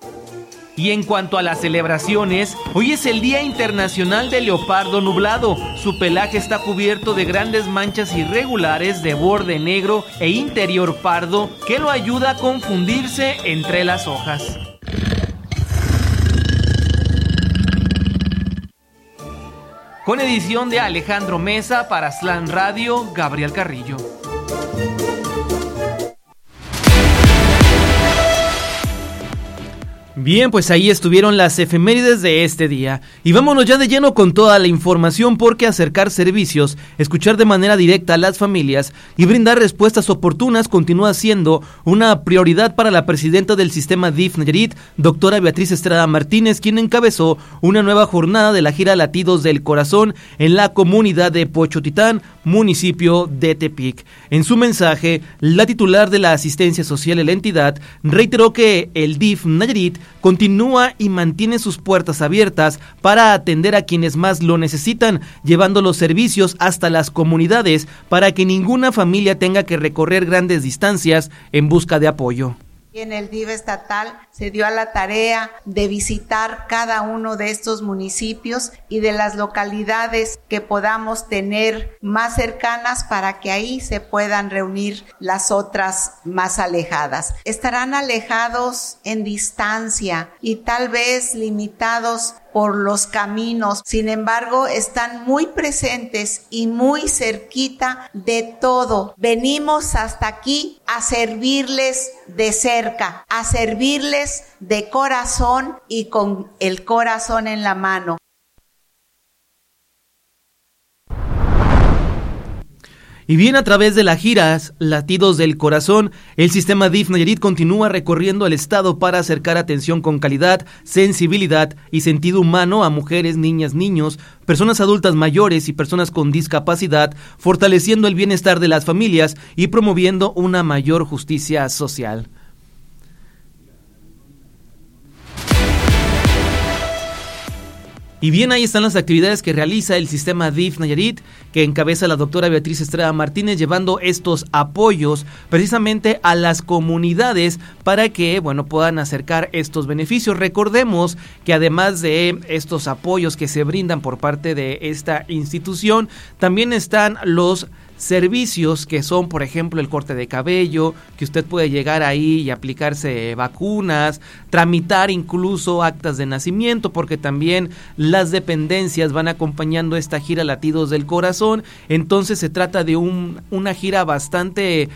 Y en cuanto a las celebraciones, hoy es el Día Internacional del Leopardo Nublado. Su pelaje está cubierto de grandes manchas irregulares de borde negro e interior pardo que lo ayuda a confundirse entre las hojas. Con edición de Alejandro Mesa para Slam Radio, Gabriel Carrillo. Bien, pues ahí estuvieron las efemérides de este día. Y vámonos ya de lleno con toda la información, porque acercar servicios, escuchar de manera directa a las familias y brindar respuestas oportunas continúa siendo una prioridad para la presidenta del sistema DIF Nayarit, doctora Beatriz Estrada Martínez, quien encabezó una nueva jornada de la gira Latidos del Corazón en la comunidad de Pochotitán, municipio de Tepic. En su mensaje, la titular de la asistencia social de la entidad reiteró que el DIF Nayarit continúa y mantiene sus puertas abiertas para atender a quienes más lo necesitan, llevando los servicios hasta las comunidades para que ninguna familia tenga que recorrer grandes distancias en busca de apoyo. En el DIF estatal se dio a la tarea de visitar cada uno de estos municipios y de las localidades que podamos tener más cercanas para que ahí se puedan reunir las otras más alejadas. Estarán alejados en distancia y tal vez limitados por los caminos, sin embargo están muy presentes y muy cerquita de todo. Venimos hasta aquí a servirles de cerca, a servirles de corazón y con el corazón en la mano. Y bien, a través de las giras Latidos del Corazón, el sistema DIF Nayarit continúa recorriendo el estado para acercar atención con calidad, sensibilidad y sentido humano a mujeres, niñas, niños, personas adultas mayores y personas con discapacidad, fortaleciendo el bienestar de las familias y promoviendo una mayor justicia social. Y bien, ahí están las actividades que realiza el sistema DIF Nayarit, que encabeza la doctora Beatriz Estrada Martínez, llevando estos apoyos precisamente a las comunidades para que, puedan acercar estos beneficios. Recordemos que además de estos apoyos que se brindan por parte de esta institución, también están los servicios que son, por ejemplo, el corte de cabello, que usted puede llegar ahí y aplicarse vacunas, tramitar incluso actas de nacimiento, porque también las dependencias van acompañando esta gira Latidos del Corazón. Entonces se trata de una gira bastante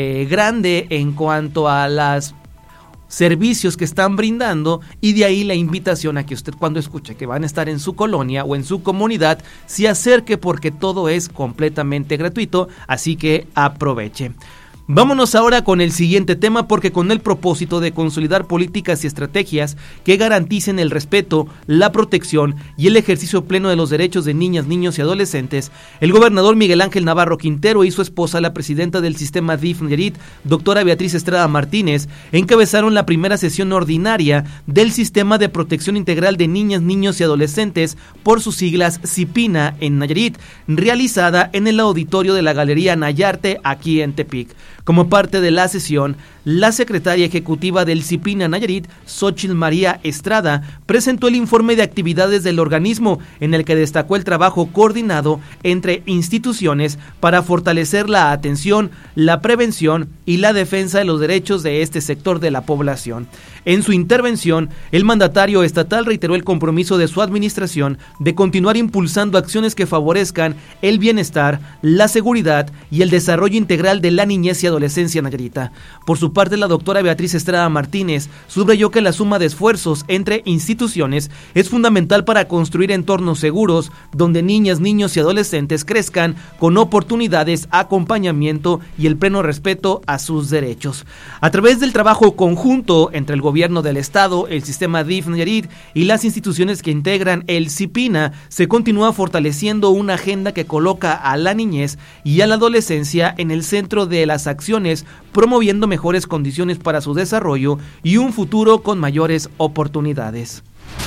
grande en cuanto a las servicios que están brindando, y de ahí la invitación a que usted, cuando escuche que van a estar en su colonia o en su comunidad, se acerque, porque todo es completamente gratuito, así que aproveche. Vámonos ahora con el siguiente tema, porque con el propósito de consolidar políticas y estrategias que garanticen el respeto, la protección y el ejercicio pleno de los derechos de niñas, niños y adolescentes, el gobernador Miguel Ángel Navarro Quintero y su esposa, la presidenta del sistema DIF Nayarit, doctora Beatriz Estrada Martínez, encabezaron la primera sesión ordinaria del Sistema de Protección Integral de Niñas, Niños y Adolescentes, por sus siglas CIPINA, en Nayarit, realizada en el auditorio de la Galería Nayarte, aquí en Tepic. Como parte de la sesión, la secretaria ejecutiva del CIPINA Nayarit, Xochitl María Estrada, presentó el informe de actividades del organismo, en el que destacó el trabajo coordinado entre instituciones para fortalecer la atención, la prevención y la defensa de los derechos de este sector de la población. En su intervención, el mandatario estatal reiteró el compromiso de su administración de continuar impulsando acciones que favorezcan el bienestar, la seguridad y el desarrollo integral de la niñez y adolescencia nayarita. Por su parte, la doctora Beatriz Estrada Martínez subrayó que la suma de esfuerzos entre instituciones es fundamental para construir entornos seguros donde niñas, niños y adolescentes crezcan con oportunidades, acompañamiento y el pleno respeto a sus derechos. A través del trabajo conjunto entre el gobierno del estado, el sistema DIF Nayarit y las instituciones que integran el CIPINA, se continúa fortaleciendo una agenda que coloca a la niñez y a la adolescencia en el centro de las acciones, promoviendo mejores condiciones para su desarrollo y un futuro con mayores oportunidades.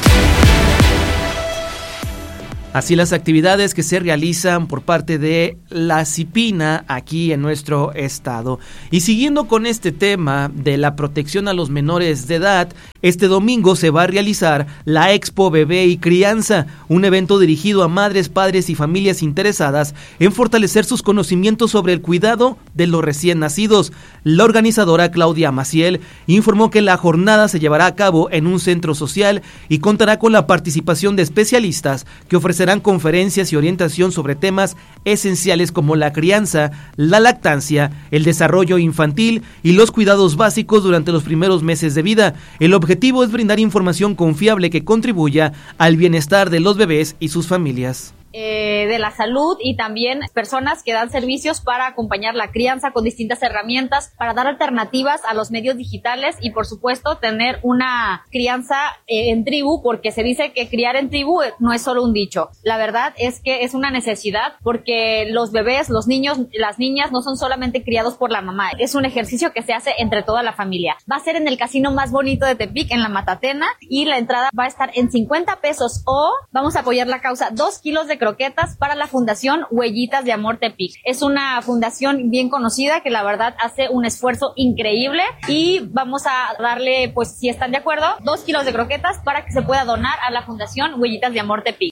Así las actividades que se realizan por parte de la CIPINA aquí en nuestro estado. Y siguiendo con este tema de la protección a los menores de edad, este domingo se va a realizar la Expo Bebé y Crianza, un evento dirigido a madres, padres y familias interesadas en fortalecer sus conocimientos sobre el cuidado de los recién nacidos. La organizadora Claudia Maciel informó que la jornada se llevará a cabo en un centro social y contará con la participación de especialistas que ofrecerán conferencias y orientación sobre temas esenciales como la crianza, la lactancia, el desarrollo infantil y los cuidados básicos durante los primeros meses de vida. El objetivo es brindar información confiable que contribuya al bienestar de los bebés y sus familias. De la salud y también personas que dan servicios para acompañar la crianza con distintas herramientas, para dar alternativas a los medios digitales y por supuesto tener una crianza en tribu, porque se dice que criar en tribu no es solo un dicho. La verdad es que es una necesidad porque los bebés, los niños, las niñas no son solamente criados por la mamá, es un ejercicio que se hace entre toda la familia. Va a ser en el casino más bonito de Tepic, en la Matatena, y la entrada va a estar en 50 pesos o vamos a apoyar la causa 2 kilos de croquetas para la Fundación Huellitas de Amor Tepic. Es una fundación bien conocida que la verdad hace un esfuerzo increíble y vamos a darle, pues si están de acuerdo, 2 kilos de croquetas para que se pueda donar a la Fundación Huellitas de Amor Tepic.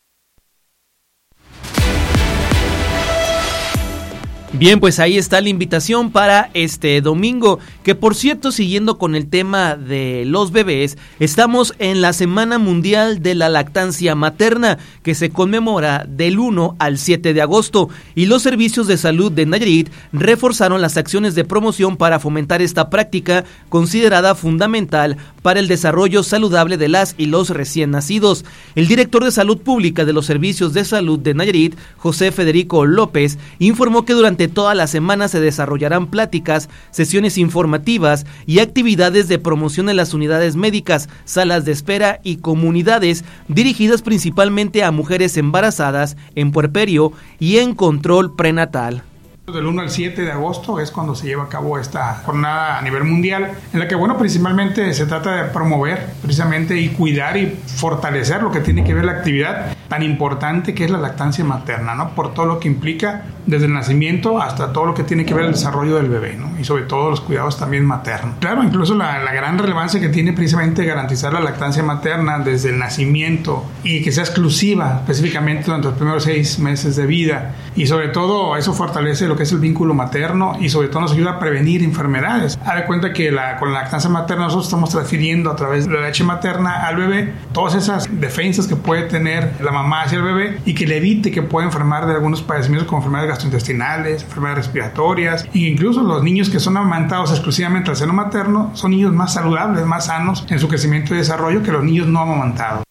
Bien, pues ahí está la invitación para este domingo, que por cierto, siguiendo con el tema de los bebés, estamos en la Semana Mundial de la Lactancia Materna, que se conmemora del 1 al 7 de agosto, y los servicios de salud de Nayarit reforzaron las acciones de promoción para fomentar esta práctica considerada fundamental para el desarrollo saludable de las y los recién nacidos. El director de Salud Pública de los Servicios de Salud de Nayarit, José Federico López, informó que durante toda la semana se desarrollarán pláticas, sesiones informativas y actividades de promoción en las unidades médicas, salas de espera y comunidades dirigidas principalmente a mujeres embarazadas, en puerperio y en control prenatal. Del 1 al 7 de agosto es cuando se lleva a cabo esta jornada a nivel mundial, en la que, principalmente se trata de promover precisamente y cuidar y fortalecer lo que tiene que ver la actividad tan importante que es la lactancia materna, ¿no? Por todo lo que implica desde el nacimiento hasta todo lo que tiene que ver el desarrollo del bebé, ¿no? Y sobre todo los cuidados también maternos. Claro, incluso la gran relevancia que tiene precisamente garantizar la lactancia materna desde el nacimiento y que sea exclusiva específicamente durante los primeros 6 meses de vida, y sobre todo eso fortalece lo que es el vínculo materno y sobre todo nos ayuda a prevenir enfermedades. Haz de cuenta que con la lactancia materna nosotros estamos transfiriendo a través de la leche materna al bebé todas esas defensas que puede tener la mamá hacia el bebé y que le evite que pueda enfermar de algunos padecimientos como enfermedades gastrointestinales, enfermedades respiratorias, e incluso los niños que son amamantados exclusivamente al seno materno son niños más saludables, más sanos en su crecimiento y desarrollo que los niños no amamantados.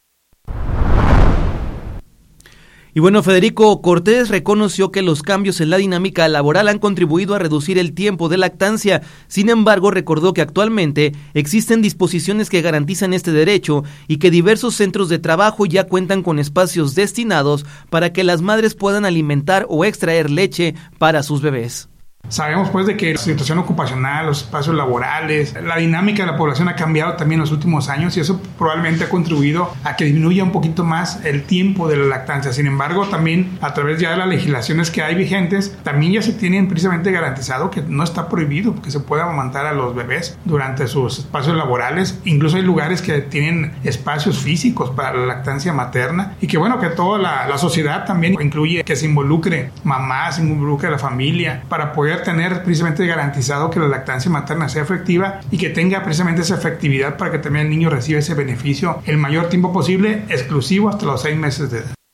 Y Federico Cortés reconoció que los cambios en la dinámica laboral han contribuido a reducir el tiempo de lactancia. Sin embargo, recordó que actualmente existen disposiciones que garantizan este derecho y que diversos centros de trabajo ya cuentan con espacios destinados para que las madres puedan alimentar o extraer leche para sus bebés. Sabemos de que la situación ocupacional, los espacios laborales, la dinámica de la población ha cambiado también en los últimos años y eso probablemente ha contribuido a que disminuya un poquito más el tiempo de la lactancia. Sin embargo, también a través ya de las legislaciones que hay vigentes, también ya se tienen precisamente garantizado que no está prohibido que se pueda amamantar a los bebés durante sus espacios laborales. Incluso hay lugares que tienen espacios físicos para la lactancia materna y que que toda la sociedad también incluye que se involucre mamás, se involucre la familia para poder tener precisamente garantizado que la lactancia materna sea efectiva y que tenga precisamente esa efectividad para que también el niño reciba ese beneficio el mayor tiempo posible, exclusivo hasta los 6 meses de edad.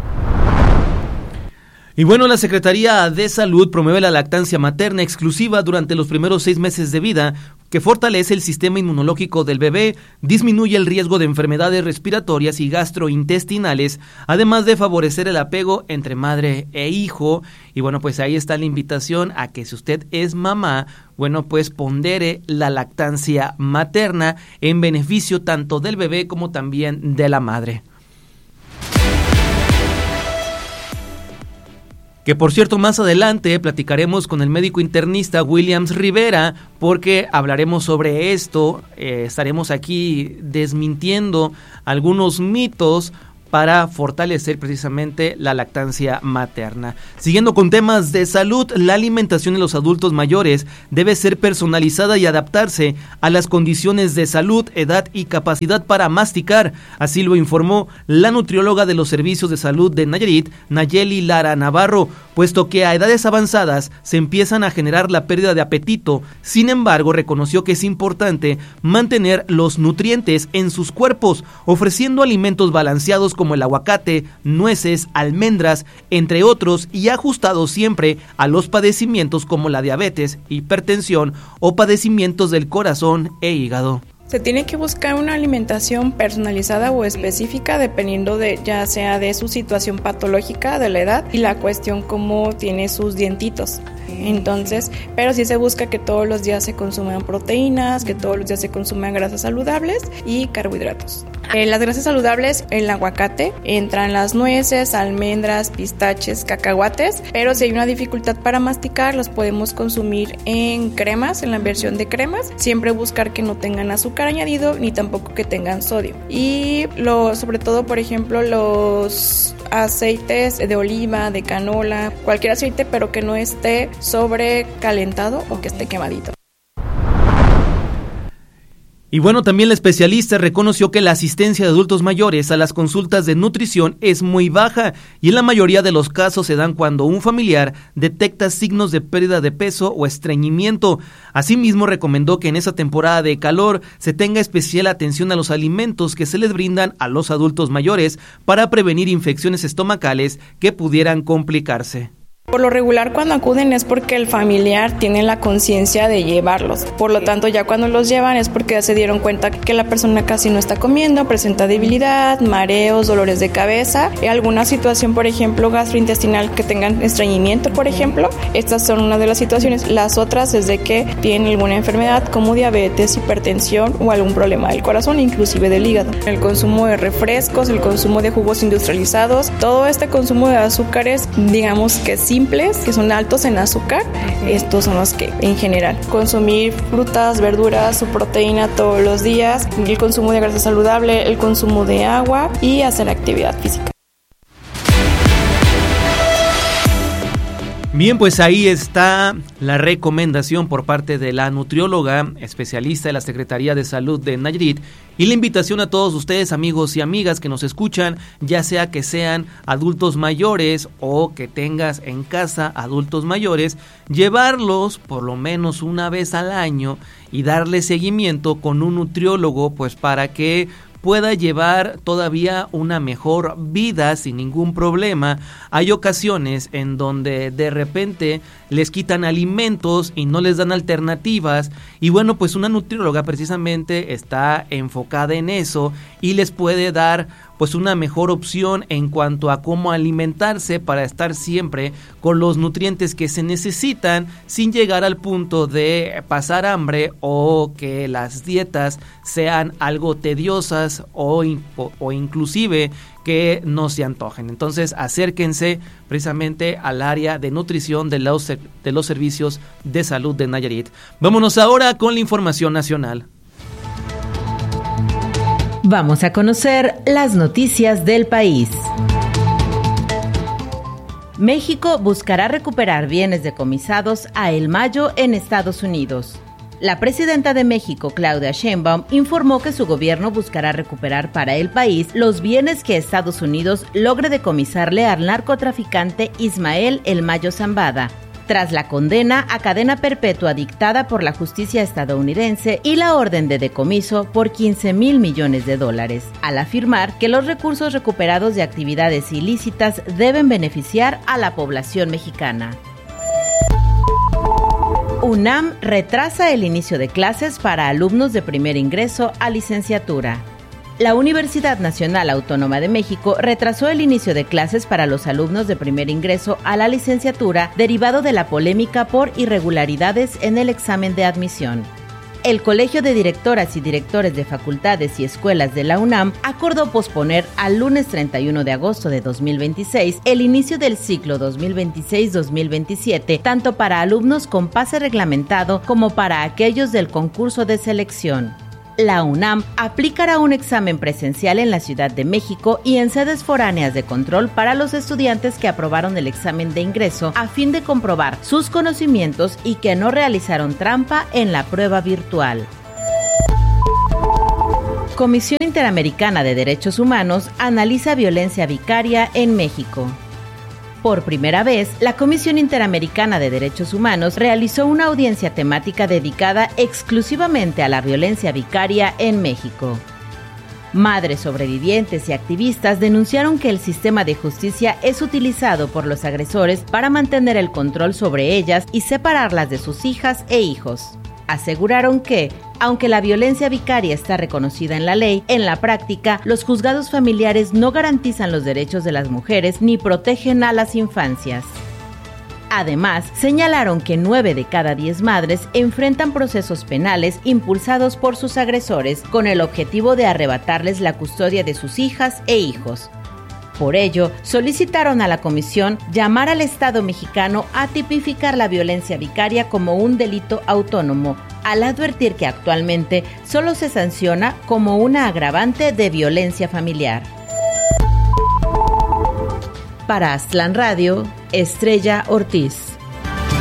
Y la Secretaría de Salud promueve la lactancia materna exclusiva durante los primeros 6 meses de vida, que fortalece el sistema inmunológico del bebé, disminuye el riesgo de enfermedades respiratorias y gastrointestinales, además de favorecer el apego entre madre e hijo. Y ahí está la invitación a que si usted es mamá, pondere la lactancia materna en beneficio tanto del bebé como también de la madre. Que por cierto, más adelante platicaremos con el médico internista Williams Rivera porque hablaremos sobre esto, estaremos aquí desmintiendo algunos mitos para fortalecer precisamente la lactancia materna. Siguiendo con temas de salud, la alimentación de los adultos mayores debe ser personalizada y adaptarse a las condiciones de salud, edad y capacidad para masticar. Así lo informó la nutrióloga de los servicios de salud de Nayarit, Nayeli Lara Navarro, puesto que a edades avanzadas se empiezan a generar la pérdida de apetito. Sin embargo, reconoció que es importante mantener los nutrientes en sus cuerpos, ofreciendo alimentos balanceados como el aguacate, nueces, almendras, entre otros, y ajustados siempre a los padecimientos como la diabetes, hipertensión o padecimientos del corazón e hígado. Se tiene que buscar una alimentación personalizada o específica dependiendo de ya sea de su situación patológica, de la edad y la cuestión cómo tiene sus dientitos. Entonces, pero sí se busca que todos los días se consuman proteínas, que todos los días se consuman grasas saludables y carbohidratos. Las grasas saludables, el aguacate, entran las nueces, almendras, pistaches, cacahuates, pero si hay una dificultad para masticar, los podemos consumir en cremas, en la versión de cremas, siempre buscar que no tengan azúcar añadido ni tampoco que tengan sodio. Y sobre todo, por ejemplo, los aceites de oliva, de canola, cualquier aceite, pero que no esté sobrecalentado o que esté quemadito. Y bueno, también la especialista reconoció que la asistencia de adultos mayores a las consultas de nutrición es muy baja y en la mayoría de los casos se dan cuando un familiar detecta signos de pérdida de peso o estreñimiento. Asimismo, recomendó que en esa temporada de calor se tenga especial atención a los alimentos que se les brindan a los adultos mayores para prevenir infecciones estomacales que pudieran complicarse. Por lo regular, cuando acuden es porque el familiar tiene la conciencia de llevarlos. Por lo tanto, ya cuando los llevan es porque ya se dieron cuenta que la persona casi no está comiendo, presenta debilidad, mareos, dolores de cabeza y alguna situación, por ejemplo, gastrointestinal, que tengan estreñimiento, por ejemplo. Estas son una de las situaciones. Las otras es de que tienen alguna enfermedad como diabetes, hipertensión o algún problema del corazón, inclusive del hígado. El consumo de refrescos, el consumo de jugos industrializados, todo este consumo de azúcares, digamos que simples, que son altos en azúcar, estos son los que en general. Consumir frutas, verduras, su proteína todos los días, el consumo de grasa saludable, el consumo de agua y hacer actividad física. Bien, pues ahí está la recomendación por parte de la nutrióloga especialista de la Secretaría de Salud de Nayarit y la invitación a todos ustedes, amigos y amigas que nos escuchan, ya sea que sean adultos mayores o que tengas en casa adultos mayores, llevarlos por lo menos una vez al año y darle seguimiento con un nutriólogo, pues para que pueda llevar todavía una mejor vida sin ningún problema. Hay ocasiones en donde de repente les quitan alimentos y no les dan alternativas y bueno, pues una nutrióloga precisamente está enfocada en eso y les puede dar pues una mejor opción en cuanto a cómo alimentarse para estar siempre con los nutrientes que se necesitan sin llegar al punto de pasar hambre o que las dietas sean algo tediosas o inclusive que no se antojen. Entonces acérquense precisamente al área de nutrición de los servicios de salud de Nayarit. Vámonos ahora con la información nacional. Vamos a conocer las noticias del país. México buscará recuperar bienes decomisados a El Mayo en Estados Unidos. La presidenta de México, Claudia Sheinbaum, informó que su gobierno buscará recuperar para el país los bienes que Estados Unidos logre decomisarle al narcotraficante Ismael El Mayo Zambada, tras la condena a cadena perpetua dictada por la justicia estadounidense y la orden de decomiso por $15,000 millones, al afirmar que los recursos recuperados de actividades ilícitas deben beneficiar a la población mexicana. UNAM retrasa el inicio de clases para alumnos de primer ingreso a licenciatura. La Universidad Nacional Autónoma de México retrasó el inicio de clases para los alumnos de primer ingreso a la licenciatura derivado de la polémica por irregularidades en el examen de admisión. El Colegio de Directoras y Directores de Facultades y Escuelas de la UNAM acordó posponer al lunes 31 de agosto de 2026 el inicio del ciclo 2026-2027, tanto para alumnos con pase reglamentado como para aquellos del concurso de selección. La UNAM aplicará un examen presencial en la Ciudad de México y en sedes foráneas de control para los estudiantes que aprobaron el examen de ingreso a fin de comprobar sus conocimientos y que no realizaron trampa en la prueba virtual. Comisión Interamericana de Derechos Humanos analiza violencia vicaria en México. Por primera vez, la Comisión Interamericana de Derechos Humanos realizó una audiencia temática dedicada exclusivamente a la violencia vicaria en México. Madres sobrevivientes y activistas denunciaron que el sistema de justicia es utilizado por los agresores para mantener el control sobre ellas y separarlas de sus hijas e hijos. Aseguraron que, aunque la violencia vicaria está reconocida en la ley, en la práctica, los juzgados familiares no garantizan los derechos de las mujeres ni protegen a las infancias. Además, señalaron que 9 de cada 10 madres enfrentan procesos penales impulsados por sus agresores con el objetivo de arrebatarles la custodia de sus hijas e hijos. Por ello, solicitaron a la comisión llamar al Estado mexicano a tipificar la violencia vicaria como un delito autónomo, al advertir que actualmente solo se sanciona como una agravante de violencia familiar. Para Aztlán Radio, Estrella Ortiz.